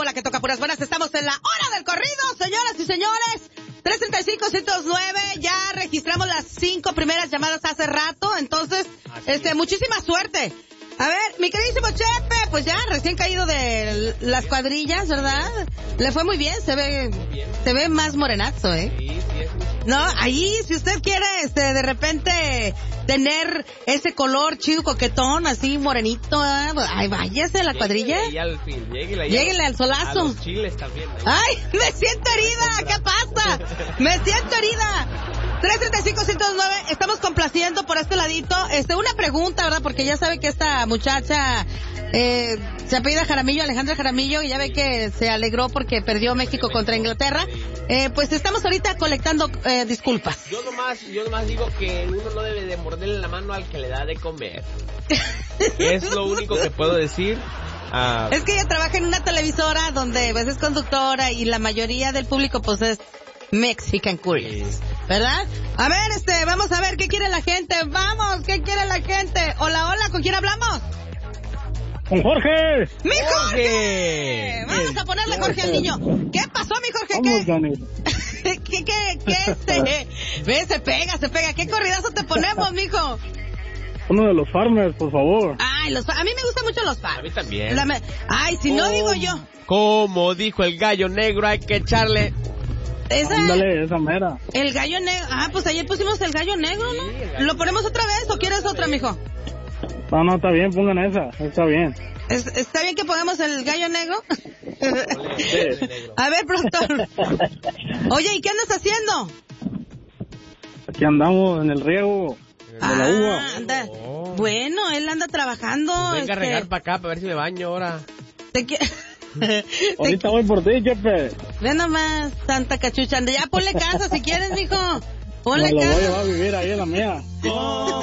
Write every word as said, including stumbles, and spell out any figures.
la que toca puras buenas. Estamos en la hora del corrido, señoras y señores. tres treinta y cinco, ciento nueve. Ya registramos las cinco primeras llamadas hace rato. Entonces, Así este, es. muchísima suerte. A ver, mi queridísimo Chepe, pues ya recién caído de las cuadrillas, ¿verdad? Le fue muy bien, se ve, bien. se ve más morenazo, ¿eh? Sí, sí, es muy... No, ahí, si usted quiere, este, de repente, tener ese color chido, coquetón, así, morenito, ¿eh? Ay, váyase a la cuadrilla. Lléguele al fin, lléguele, lléguele al solazo. A los chiles también. ¿eh? Ay, me siento herida, ¿qué pasa? Me siento herida. tres treinta y cinco, ciento nueve, estamos complaciendo por este ladito. Este, una pregunta, ¿verdad? Porque ya sabe que esta muchacha eh, se apellida Jaramillo, Alejandra Jaramillo, y ya ve que se alegró porque perdió México contra Inglaterra. Eh, pues estamos ahorita colectando eh, disculpas. Yo nomás, yo nomás digo que uno no debe de morderle la mano al que le da de comer. Es lo único que puedo decir. Uh, es que ella trabaja en una televisora donde pues, es conductora y la mayoría del público pues es Mexican Curious, ¿verdad? A ver, este, vamos a ver qué quiere la gente. Vamos, ¿qué quiere la gente? Hola, hola, ¿con quién hablamos? Con Jorge. ¡Mi Jorge! Jorge. Vamos a ponerle Jorge al niño. ¿Qué pasó, mi Jorge? Vamos, ¿Qué? ¿Qué, qué, qué, este? Ve, se pega, se pega. ¿Qué corridazo te ponemos, mijo? Uno de los Farmers, por favor. Ay, los, a mí me gustan mucho los Farmers. A mí también. La, ay, si no digo yo. Como dijo el gallo negro, hay que echarle... Esa, Ándale, esa mera. El gallo negro. Ah, pues ayer pusimos el gallo negro, ¿no? Sí, gallo ¿Lo ponemos otra vez o quieres otra, mijo? No, no, está bien, pongan esa. Está bien. ¿Es, ¿Está bien que pongamos el gallo negro? Sí. A ver, productor. Oye, ¿y qué andas haciendo? Aquí andamos en el riego de ah, la uva. Anda. Oh. Bueno, él anda trabajando. Venga este... a regar para acá para ver si me baño ahora. Te quiero... Ahorita voy por ti, Chepe. Ve nomás, tanta cachucha. Ya ponle casa si quieres, mijo. Ponle Me lo casa. voy a llevar a vivir ahí en la mía. Como